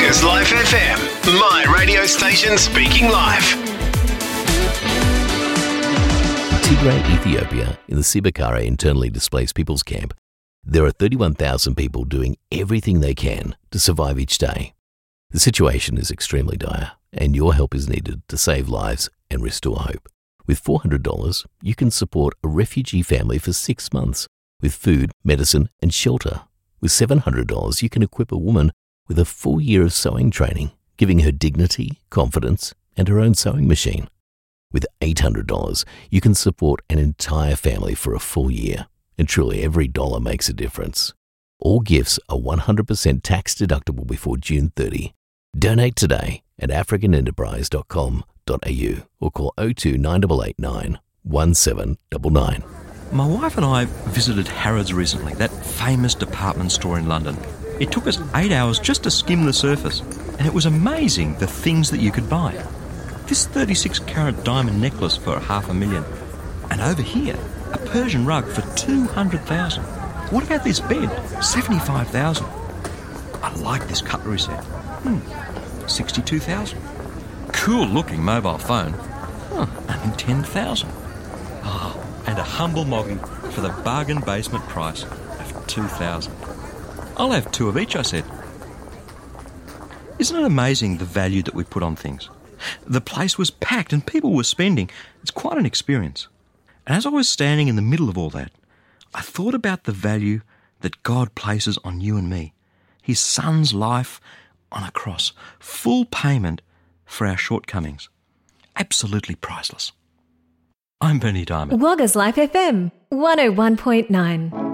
Waggas Live FM, my radio station speaking live. Tigray, Ethiopia, in the Sibakara internally displaced people's camp, there are 31,000 people doing everything they can to survive each day. The situation is extremely dire, and your help is needed to save lives and restore hope. With $400, you can support a refugee family for 6 months with food, medicine, and shelter. With $700, you can equip a woman with a full year of sewing training, giving her dignity, confidence, and her own sewing machine. With $800, you can support an entire family for a full year, and truly every dollar makes a difference. All gifts are 100% tax deductible before June 30. Donate today at africanenterprise.com.au or call 02 9889 1799. My wife and I visited Harrods recently, that famous department store in London. It took us 8 hours just to skim the surface, and it was amazing the things that you could buy. This 36-carat diamond necklace for $500,000. And over here, a Persian rug for $200,000. What about this bed? $75,000. I like this cutlery set. $62,000. Cool-looking mobile phone. Only $10,000. And a humble mogging for the bargain basement price of $2,000. I'll have 2 of each, I said. Isn't it amazing the value that we put on things? The place was packed and people were spending. It's quite an experience. And as I was standing in the middle of all that, I thought about the value that God places on you and me. His Son's life on a cross. Full payment for our shortcomings. Absolutely priceless. I'm Bernie Diamond. Waggas Live FM 101.9.